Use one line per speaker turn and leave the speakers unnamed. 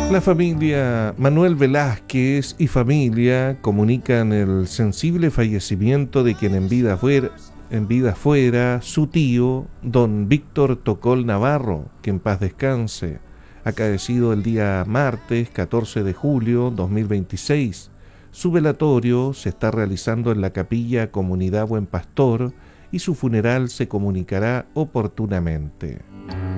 La familia Manuel Velázquez y familia comunican el sensible fallecimiento de quien en vida fuera su tío, don Víctor Tocol Navarro, que en paz descanse, acaecido el día martes 14 de julio 2026. Su velatorio se está realizando en la capilla Comunidad Buen Pastor y su funeral se comunicará oportunamente.